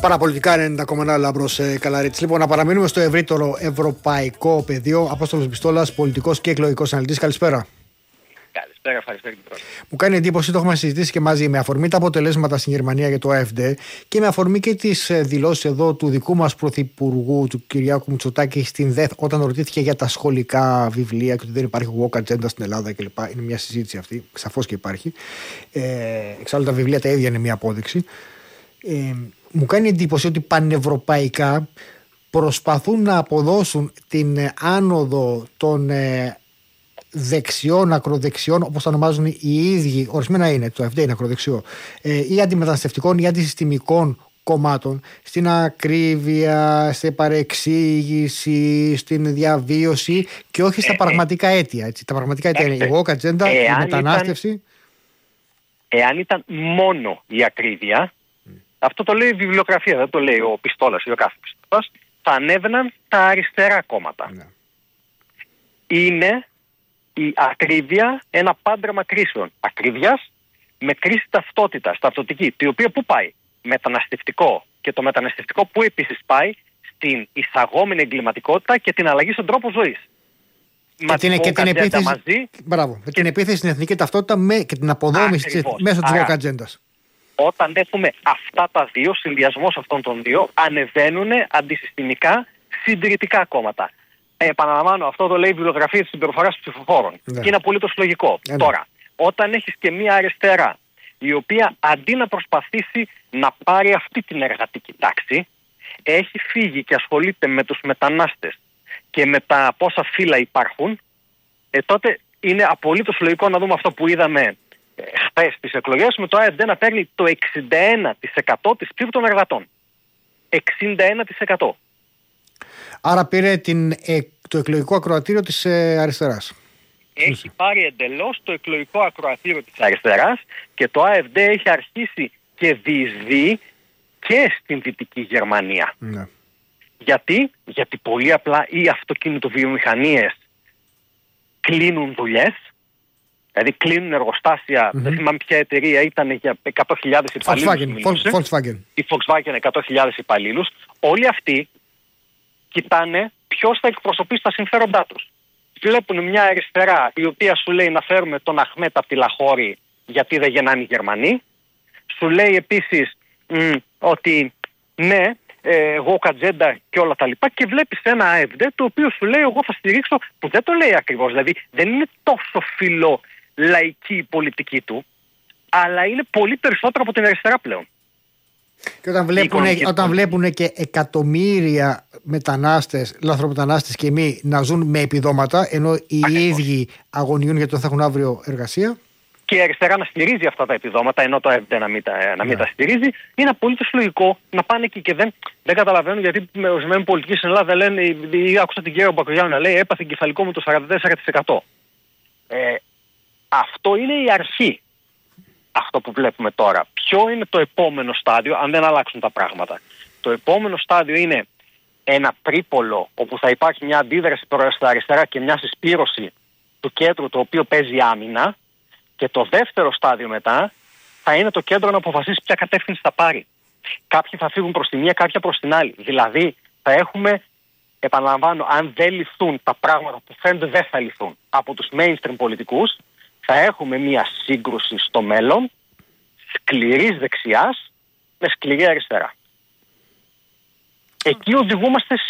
Παραπολιτικά 90,1 Λάμπρος Καλαρίτης. Λοιπόν, να παραμείνουμε στο ευρύτερο ευρωπαϊκό πεδίο. Απόστολος Μπιστόλας, πολιτικός και εκλογικός αναλυτής. Καλησπέρα. Καλησπέρα, ευχαριστώ και την Μου κάνει εντύπωση, το έχουμε συζητήσει και μαζί, με αφορμή τα αποτελέσματα στην Γερμανία για το AfD και με αφορμή και τις δηλώσεις εδώ του δικού μας πρωθυπουργού, του Κυριάκου Μητσοτάκη, στην ΔΕΘ, όταν ρωτήθηκε για τα σχολικά βιβλία και ότι δεν υπάρχει woke agenda στην Ελλάδα κλπ. Είναι μια συζήτηση αυτή, σαφώς και υπάρχει. Εξάλλου τα βιβλία τα ίδια είναι μια απόδειξη. Μου κάνει εντύπωση ότι πανευρωπαϊκά προσπαθούν να αποδώσουν την άνοδο των δεξιών, ακροδεξιών, όπως τα ονομάζουν οι ίδιοι, ορισμένα είναι, το AfD είναι ακροδεξιό, ή αντιμεταναστευτικών ή αντισυστημικών κομμάτων, στην ακρίβεια, στην παρεξήγηση, στην διαβίωση και όχι στα πραγματικά αίτια. Έτσι. Τα πραγματικά αίτια είναι η woke agenda, η μετανάστευση. Εάν ήταν μόνο η ακρίβεια, αυτό το λέει η βιβλιογραφία, δεν το λέει ο Πιστόλας ή ο κάθε Πιστόλας, θα ανέβαιναν τα αριστερά κόμματα. Ναι. Είναι η ακρίβεια ένα πάντρεμα κρίσεων. Ακρίβειας με κρίση ταυτοτική, η οποία πού πάει? Μεταναστευτικό. Και το μεταναστευτικό που επίσης πάει στην εισαγόμενη εγκληματικότητα και την αλλαγή στον τρόπο ζωής. Και την επίθεση στην εθνική ταυτότητα και την αποδόμηση μέσω της woke agendas. Όταν έχουμε αυτά τα δύο, συνδυασμός αυτών των δύο, ανεβαίνουν αντισυστημικά συντηρητικά κόμματα. Επαναλαμβάνω, αυτό το λέει η βιβλιογραφία της συμπεριφοράς ψηφοφόρων. Ναι. Και είναι απολύτως λογικό. Ναι. Τώρα, όταν έχεις και μία αριστερά, η οποία αντί να προσπαθήσει να πάρει αυτή την εργατική τάξη, έχει φύγει και ασχολείται με τους μετανάστες και με τα πόσα φύλλα υπάρχουν, τότε είναι απολύτως λογικό να δούμε αυτό που είδαμε χθες στις εκλογές, με το AfD να παίρνει το 61% της ψήφου των εργατών. 61%. Άρα πήρε το εκλογικό ακροατήριο της αριστεράς. Έχει πάρει εντελώς το εκλογικό ακροατήριο της αριστεράς και το AfD έχει αρχίσει και διεισδύει και στην Δυτική Γερμανία. Ναι. Γιατί πολύ απλά οι αυτοκινητοβιομηχανίες κλείνουν δουλειές, δηλαδή κλείνουν εργοστάσια, δεν θυμάμαι ποια εταιρεία ήταν για 100.000 υπαλλήλους. Volkswagen. Η Volkswagen 100.000 υπαλλήλους. Όλοι αυτοί κοιτάνε ποιος θα εκπροσωπήσει τα συμφέροντά τους. Βλέπουν μια αριστερά η οποία σου λέει να φέρουμε τον Αχμέτ από τη Λαχώρη γιατί δεν γεννάνε οι Γερμανοί. Σου λέει επίσης ότι ναι, woke agenda και όλα τα λοιπά, και βλέπεις ένα AfD το οποίο σου λέει εγώ θα στηρίξω, που δεν το λέει ακριβώς, δηλαδή δεν είναι τόσο φιλολαϊκή η πολιτική του, αλλά είναι πολύ περισσότερο από την αριστερά πλέον. Και όταν βλέπουν και εκατομμύρια μετανάστες, λαθρομετανάστες και μη να ζουν με επιδόματα, ενώ οι ίδιοι αγωνιούν γιατί θα έχουν αύριο εργασία. Και η αριστερά να στηρίζει αυτά τα επιδόματα, ενώ το AfD να μην τα στηρίζει, είναι απολύτως λογικό να πάνε εκεί. Και δεν καταλαβαίνω γιατί με ορισμένοι πολιτικοί στην Ελλάδα λένε, άκουσα την κυρία Μπακογιάννη να λέει, έπαθε εγκεφαλικό με το 44%. Αυτό είναι η αρχή. Αυτό που βλέπουμε τώρα. Ποιο είναι το επόμενο στάδιο, αν δεν αλλάξουν τα πράγματα? Το επόμενο στάδιο είναι ένα τρίπολο όπου θα υπάρχει μια αντίδραση προς τα αριστερά και μια συσπήρωση του κέντρου, το οποίο παίζει άμυνα. Και το δεύτερο στάδιο μετά θα είναι το κέντρο να αποφασίσει ποια κατεύθυνση θα πάρει. Κάποιοι θα φύγουν προς τη μία, κάποια προς την άλλη. Δηλαδή θα έχουμε, επαναλαμβάνω, αν δεν λυθούν τα πράγματα που φαίνονται δεν θα λυθούν από τους mainstream πολιτικούς, θα έχουμε μια σύγκρουση στο μέλλον σκληρής δεξιάς με σκληρή αριστερά. Εκεί οδηγούμαστε